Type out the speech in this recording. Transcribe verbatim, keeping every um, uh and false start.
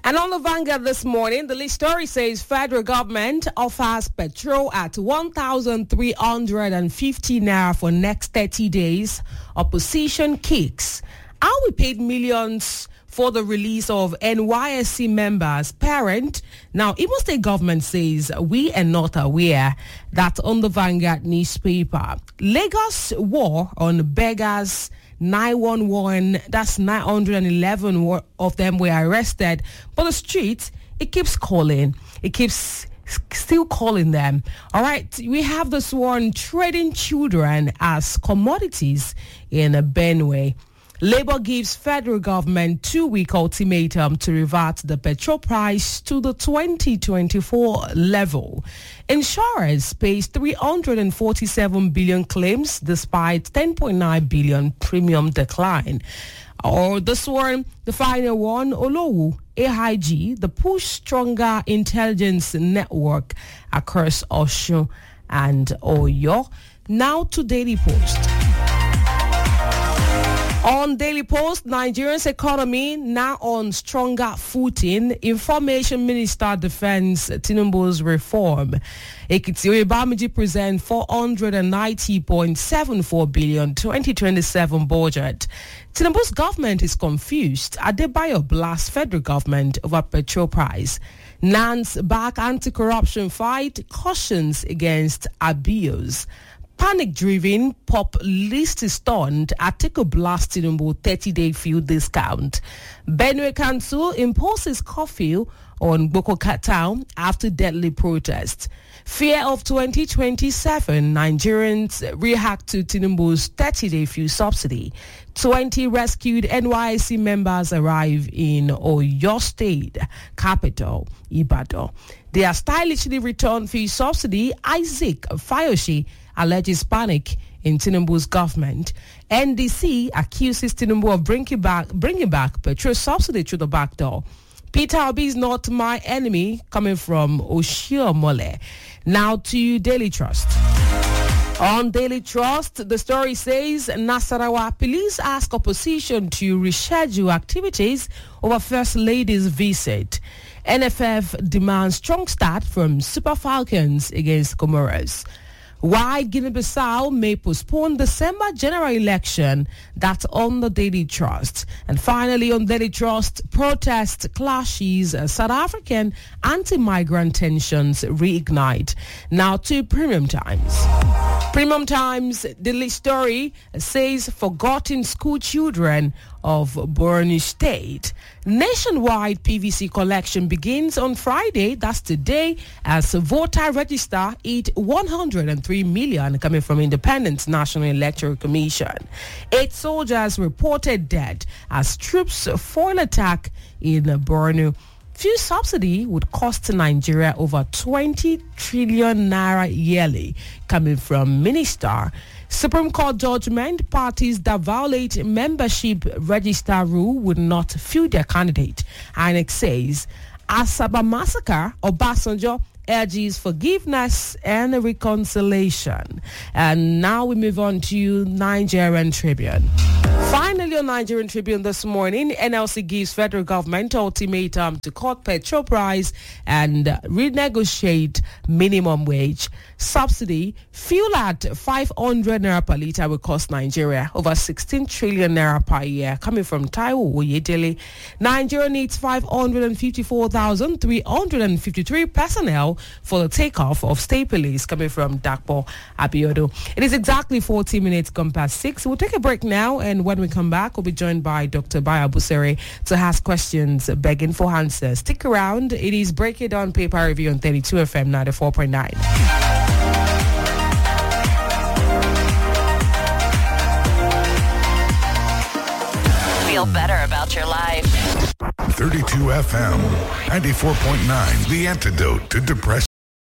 And on the Vanguard this morning, the lead story says federal government offers petrol at one thousand three hundred fifty naira for next thirty days. Opposition kicks. How we paid millions for the release of N Y S C members' parent. Now, Imo State government says we are not aware. That on the Vanguard newspaper. Lagos war on beggars. nine one one, that's nine hundred eleven of them were arrested. But the street, it keeps calling. It keeps still calling them. All right, we have this one, trading children as commodities in Benue. Labour gives federal government two-week ultimatum to revert the petrol price to the twenty twenty-four level. Insurance pays three hundred forty-seven billion claims despite ten point nine billion premium decline. Or this one, the final one, Olowu, A I G, the push stronger intelligence network across Osun and Oyo. Now to Daily Post. On Daily Post, Nigeria's economy now on stronger footing. Information Minister defends Tinubu's reform. Ekiti Bamiji present four hundred ninety point seven four billion twenty twenty-seven budget. Tinubu's government is confused. Adebayo blasts federal government over petrol price. Nance back anti-corruption fight cautions against abuse. Panic-driven, pop list is stunned. Atiku blast Tinubu thirty-day fuel discount. Benue Council imposes curfew on Bokoka town after deadly protest. Fear of twenty twenty-seven, Nigerians react to Tinubu's thirty-day fuel subsidy. twenty rescued N Y S C members arrive in Oyo State capital, Ibadan. They are stylishly returned fuel subsidy. Isaac Fayoshi alleges panic in Tinubu's government. N D C accuses Tinubu of bringing back, bringing back petrol subsidy through the back door. Peter Obi is not my enemy, coming from Oshiomole. Now to Daily Trust. On Daily Trust, the story says Nasarawa police ask opposition to reschedule activities over First Lady's visit. N F F demands strong start from Super Falcons against Comoros. Why Guinea-Bissau may postpone December general election. That's on the Daily Trust. And finally, on Daily Trust, protest clashes, uh, South African anti-migrant tensions reignite. Now to Premium Times. Premium Times, the lead story says forgotten school children of Borno State. Nationwide P V C collection begins on Friday, that's today, as voter register hit one hundred three million coming from Independent National Electoral Commission. Eight soldiers reported dead as troops foil attack in Borno. Fuel subsidy would cost Nigeria over twenty trillion naira yearly, coming from Minister. Supreme Court judgment, parties that violate membership register rule would not field their candidate. I N E C says, Asaba massacre, Obasanjo urges forgiveness and reconciliation. And now we move on to Nigerian Tribune. Finally, on Nigerian Tribune this morning, N L C gives federal government ultimatum to cut petrol price and renegotiate minimum wage. Subsidy, fuel at five hundred naira per litre will cost Nigeria over sixteen trillion naira per year, coming from Taiwo Oyedele. Nigeria needs five hundred fifty-four thousand three hundred fifty-three personnel for the takeoff of state police, coming from Dakpo Abiodo. It is exactly forty minutes gone past six. We'll take a break now, and when we come back, we'll be joined by Doctor Baya Busere to ask questions, begging for answers. Stick around. It is Break It Down Paper Review on thirty-two F M ninety-four point nine. Feel better about your life. thirty-two F M, ninety-four point nine, the antidote to depression.